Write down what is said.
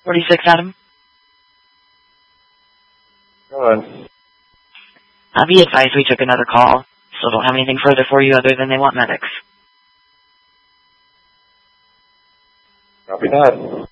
46, Adam. Go on. Be advised we took another call, so don't have anything further for you other than they want medics. Copy that.